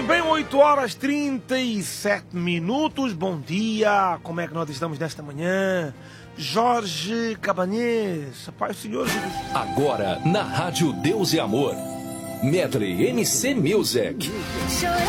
bem, 8h37. Bom dia, como é que nós estamos nesta manhã? Jorge Cabanês, Pai Senhor Jesus. Agora, na Rádio Deus e Amor, Medley MC Music.